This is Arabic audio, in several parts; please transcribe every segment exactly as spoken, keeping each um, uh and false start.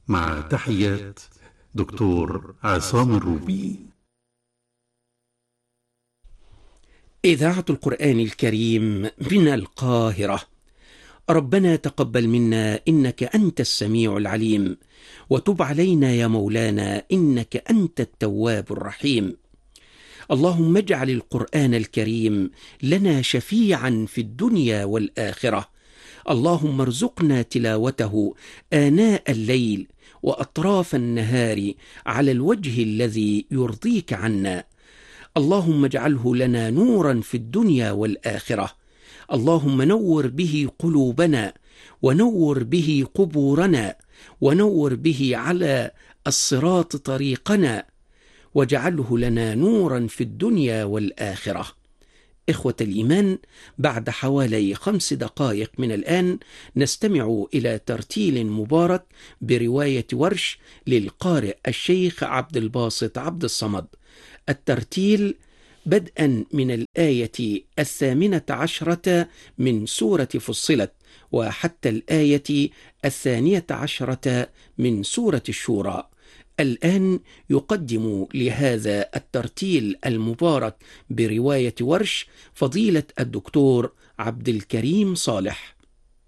مع تحيات دكتور عصام الروبي. إذاعة القرآن الكريم من القاهرة. ربنا تقبل منا إنك أنت السميع العليم، وتب علينا يا مولانا إنك أنت التواب الرحيم. اللهم اجعل القرآن الكريم لنا شفيعا في الدنيا والآخرة. اللهم ارزقنا تلاوته آناء الليل وأطراف النهار على الوجه الذي يرضيك عنا. اللهم اجعله لنا نورا في الدنيا والآخرة. اللهم نور به قلوبنا، ونور به قبورنا، ونور به على الصراط طريقنا، واجعله لنا نورا في الدنيا والآخرة. إخوة الإيمان، بعد حوالي خمس دقائق من الآن نستمع إلى ترتيل مبارك برواية ورش للقارئ الشيخ عبد الباسط عبد الصمد. الترتيل بدءا من الآية الثامنة عشرة من سورة فصلت وحتى الآية الثانية عشرة من سورة الشورى. الآن يقدم لهذا الترتيل المبارك برواية ورش فضيلة الدكتور عبد الكريم صالح.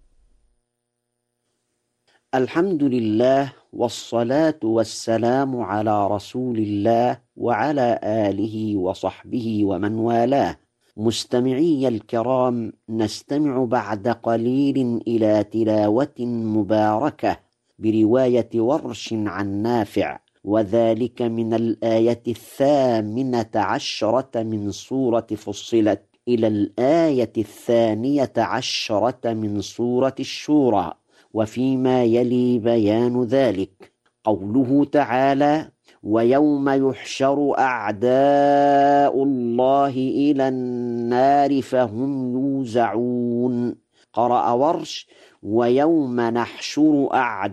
الحمد لله والصلاة والسلام على رسول الله وعلى آله وصحبه ومن والاه. مستمعي الكرام، نستمع بعد قليل إلى تلاوة مباركة برواية ورش عن نافع، وذلك من الآية الثامنة عشرة من سورة فصلت إلى الآية الثانية عشرة من سورة الشورى. وفيما يلي بيان ذلك قوله تعالى: ويوم يحشر أعداء الله إلى النار فهم يوزعون. قرأ ورش: ويوم نحشر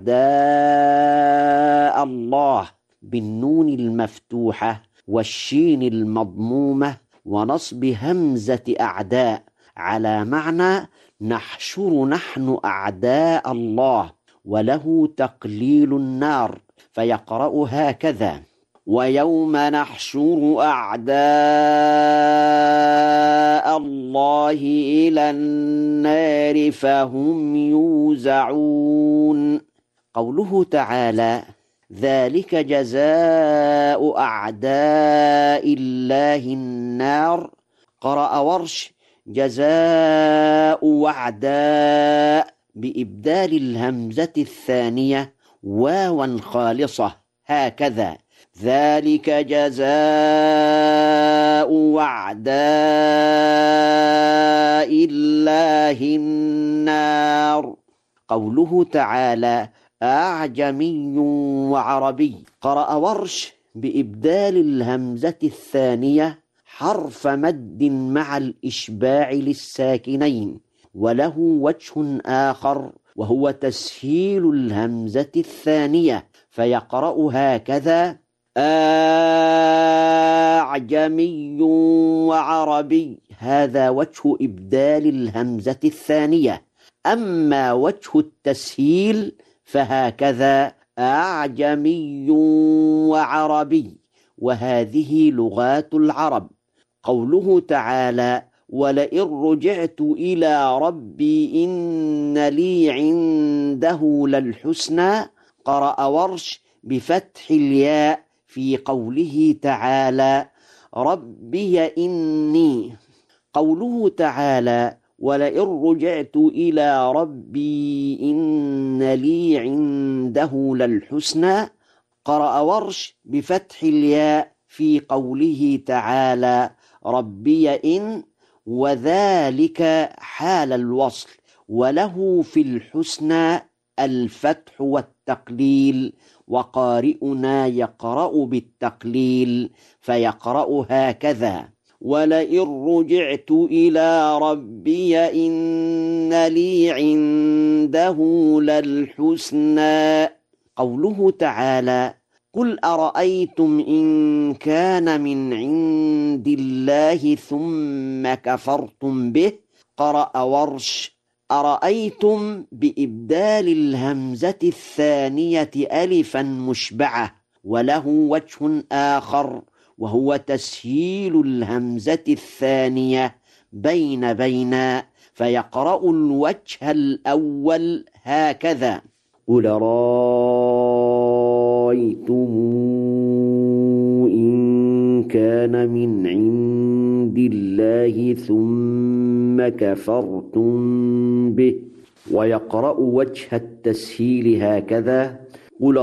أعداء الله بالنون المفتوحة والشين المضمومة ونصب همزة أعداء، على معنى نحشر نحن أعداء الله، وله تقليل النار، فيقرأ هكذا: ويوم نحشر أعداء الله إلى النار فهم يوزعون. قوله تعالى: ذلك جزاء أعداء الله النار. قرأ ورش: جزاء وعداء بإبدال الهمزة الثانية واوا خالصة، هكذا: ذلك جزاء وعداء الله النار. قوله تعالى: أعجمي وعربي. قرأ ورش بإبدال الهمزة الثانية حرف مد مع الإشباع للساكنين، وله وجه آخر وهو تسهيل الهمزة الثانية، فيقرأ هكذا: أعجمي وعربي. هذا وجه إبدال الهمزة الثانية. أما وجه التسهيل فهكذا: أعجمي وعربي، وهذه لغات العرب. قوله تعالى: ولئن رجعت إلى ربي إن لي عنده للحسنى. قرأ ورش بفتح الياء في قوله تعالى: ربي إني. قوله تعالى: ولئن رجعت إلى ربي إن لي عنده للحسنى. قرأ ورش بفتح الياء في قوله تعالى: ربي إن، وذلك حال الوصل، وله في الحسنى الفتح والتقليل، وقارئنا يقرأ بالتقليل فيقرأ هكذا: ولئن رجعت إلى ربي إن لي عنده للحسنى. قوله تعالى: قل أرأيتم إن كان من عند الله ثم كفرتم به. قرأ ورش أرأيتم بإبدال الهمزة الثانية ألفا مشبعة، وله وجه آخر وهو تسهيل الهمزة الثانية بين بين، فيقرأ الوجه الأول هكذا: قل رأيتم إن كان من عند الله ثم كفرتم به. ويقرأ وجه التسهيل هكذا: